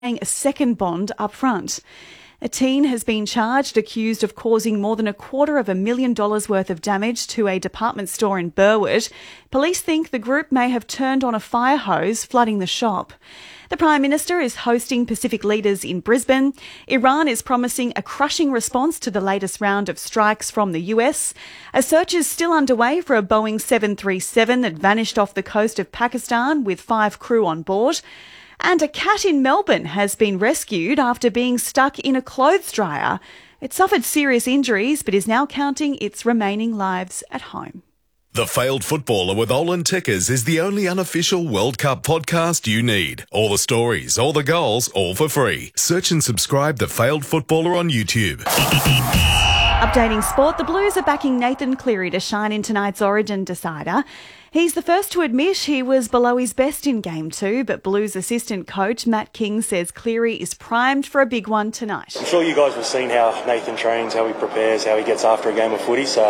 paying a second bond up front. A teen has been charged, accused of causing more than $250,000 worth of damage to a department store in Burwood. Police think the group may have turned on a fire hose, flooding the shop. The Prime Minister is hosting Pacific leaders in Brisbane. Iran is promising a crushing response to the latest round of strikes from the US. A search is still underway for a Boeing 737 that vanished off the coast of Pakistan with 5 crew on board. And a cat in Melbourne has been rescued after being stuck in a clothes dryer. It suffered serious injuries but is now counting its remaining lives at home. The Failed Footballer with Olin Tickers is the only unofficial World Cup podcast you need. All the stories, all the goals, all for free. Search and subscribe The Failed Footballer on YouTube. Updating sport, the Blues are backing Nathan Cleary to shine in tonight's Origin decider. He's the first to admit he was below his best in Game 2, but Blues assistant coach Matt King says Cleary is primed for a big one tonight. I'm sure you guys have seen how Nathan trains, how he prepares, how he gets after a game of footy. So,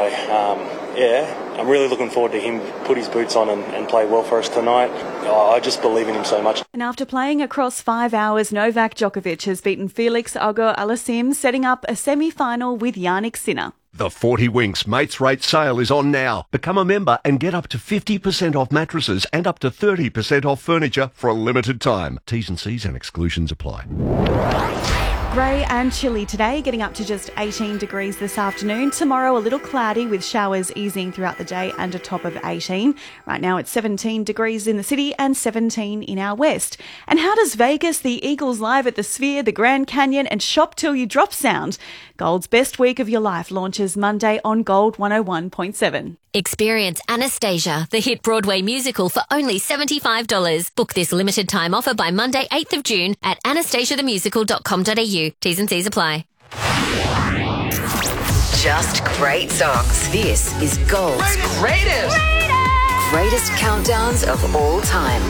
I'm really looking forward to him put his boots on and play well for us tonight. I just believe in him so much. And after playing across 5 hours, Novak Djokovic has beaten Felix Auger-Aliassime, setting up a semi-final with Jannik Sinner. The 40 Winks Mates Rate sale is on now. Become a member and get up to 50% off mattresses and up to 30% off furniture for a limited time. T's and C's and exclusions apply. Grey and chilly today, getting up to just 18 degrees this afternoon. Tomorrow a little cloudy with showers easing throughout the day and a top of 18. Right now it's 17 degrees in the city and 17 in our west. And how does Vegas, the Eagles Live at the Sphere, the Grand Canyon and Shop Till You Drop sound? Gold's Best Week of Your Life launches Monday on Gold 101.7. Experience Anastasia, the hit Broadway musical, for only $75. Book this limited time offer by Monday, 8th of June at anastasiathemusical.com.au. T's and C's apply. Just great songs. This is Gold's greatest countdowns of all time.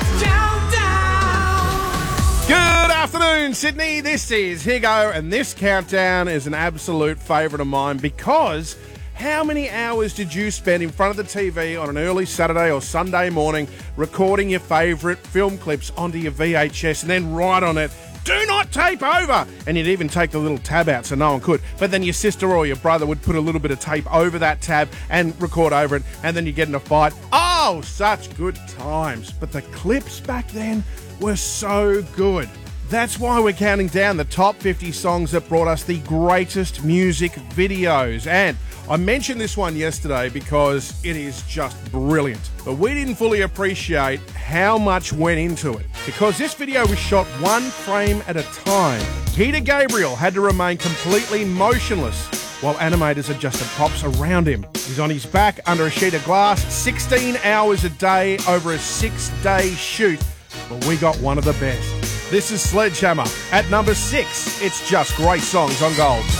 Good afternoon, Sydney. This is Higo, and this countdown is an absolute favourite of mine because how many hours did you spend in front of the TV on an early Saturday or Sunday morning recording your favourite film clips onto your VHS and then write on it, "Do not tape over"? And you'd even take the little tab out so no one could. But then your sister or your brother would put a little bit of tape over that tab and record over it, and then you get in a fight. Oh, such good times. But the clips back then were so good. That's why we're counting down the top 50 songs that brought us the greatest music videos. And I mentioned this one yesterday because it is just brilliant. But we didn't fully appreciate how much went into it, because this video was shot one frame at a time. Peter Gabriel had to remain completely motionless while animators adjusted props around him. He's on his back under a sheet of glass, 16 hours a day over a 6-day shoot. But we got one of the best. This is Sledgehammer. At number 6, it's Just Great Songs on Gold.